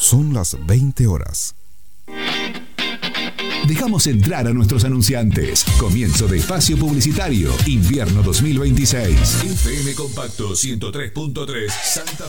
Son las 20 horas. Dejamos entrar a nuestros anunciantes. Comienzo de espacio publicitario. Invierno 2026. FM Compacto 103.3 Santa